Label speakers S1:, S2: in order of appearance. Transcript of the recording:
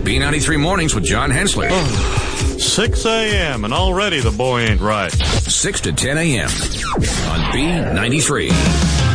S1: B93 Mornings with John Hensley.
S2: 6 a.m. and already the boy ain't right.
S1: 6 to 10 a.m. on B93.